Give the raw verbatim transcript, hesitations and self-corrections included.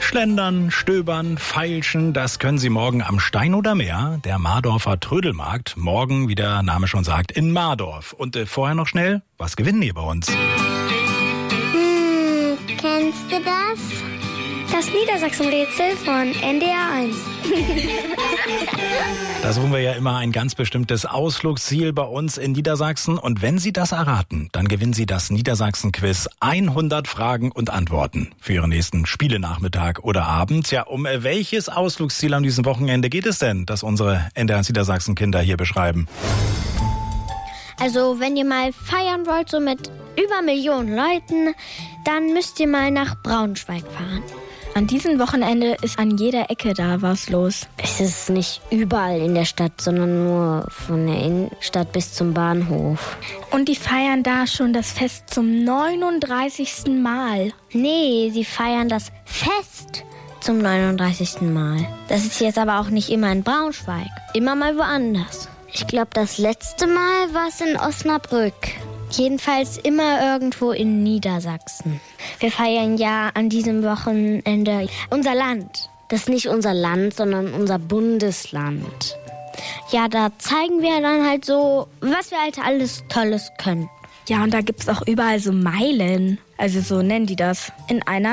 Schlendern, stöbern, feilschen, das können Sie morgen am Stein oder Meer, der Mardorfer Trödelmarkt. Morgen, wie der Name schon sagt, in Mardorf. Und äh, vorher noch schnell, was gewinnen die bei uns? Hm, kennst du das? Das Niedersachsen-Rätsel von N D R eins. Da suchen wir ja immer ein ganz bestimmtes Ausflugsziel bei uns in Niedersachsen. Und wenn Sie das erraten, dann gewinnen Sie das Niedersachsen-Quiz hundert Fragen und Antworten für Ihren nächsten Spielenachmittag oder Abend. Ja, um welches Ausflugsziel an diesem Wochenende geht es denn, das unsere N D R eins Niedersachsen-Kinder hier beschreiben? Also, wenn ihr mal feiern wollt, so mit über Millionen Leuten, dann müsst ihr mal nach Braunschweig fahren. An diesem Wochenende ist an jeder Ecke da was los. Es ist nicht überall in der Stadt, sondern nur von der Innenstadt bis zum Bahnhof. Und die feiern da schon das Fest zum neununddreißigsten Mal. Nee, sie feiern das Fest zum neununddreißigsten Mal. Das ist jetzt aber auch nicht immer in Braunschweig. Immer mal woanders. Ich glaube, das letzte Mal war es in Osnabrück. Jedenfalls immer irgendwo in Niedersachsen. Wir feiern ja an diesem Wochenende unser Land. Das ist nicht unser Land, sondern unser Bundesland. Ja, da zeigen wir dann halt so, was wir halt alles Tolles können. Ja, und da gibt's auch überall so Meilen. Also so nennen die das. In einer